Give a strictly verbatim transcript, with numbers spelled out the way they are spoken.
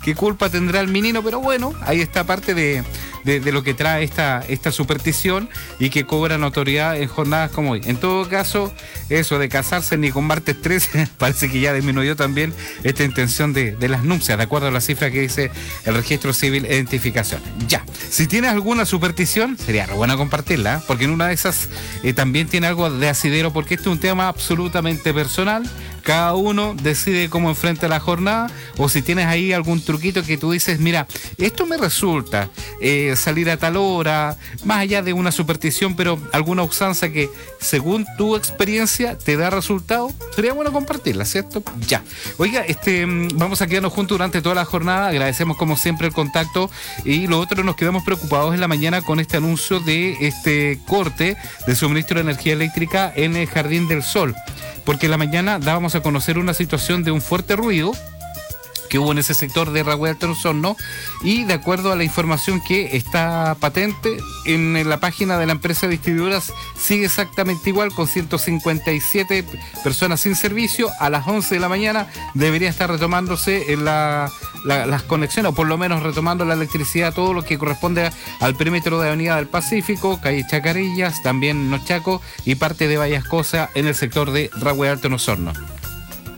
qué culpa tendrá el menino, pero bueno, ahí está parte de, de, de lo que trae esta, esta superstición y que cobra notoriedad en jornadas como hoy. En todo caso, eso de casarse ni con martes trece, parece que ya disminuyó también esta intención de, de las nupcias, de acuerdo a la cifra que dice el registro civil de identificación. Ya, si tienes alguna superstición, sería re bueno compartirla, ¿eh? Porque en una de esas eh, también tiene algo de asidero, porque este es un tema absolutamente personal. Cada uno decide cómo enfrenta la jornada, o si tienes ahí algún truquito que tú dices, mira, esto me resulta, eh, salir a tal hora, más allá de una superstición, pero alguna usanza que según tu experiencia te da resultado, sería bueno compartirla, ¿cierto? Ya. Oiga, este, vamos a quedarnos juntos durante toda la jornada, agradecemos como siempre el contacto, y lo otro, nos quedamos preocupados en la mañana con este anuncio de este corte de suministro de energía eléctrica en el Jardín del Sol, porque en la mañana dábamos a conocer una situación de un fuerte ruido que hubo en ese sector de Raguel Alto Osorno, y de acuerdo a la información que está patente en la página de la empresa distribuidora, sigue exactamente igual, con ciento cincuenta y siete personas sin servicio. A las once de la mañana debería estar retomándose en la, la, las conexiones, o por lo menos retomando la electricidad, todo lo que corresponde al perímetro de Avenida del Pacífico, calle Chacarillas, también Nochaco y parte de Vallascosa en el sector de Raguel Alto Osorno.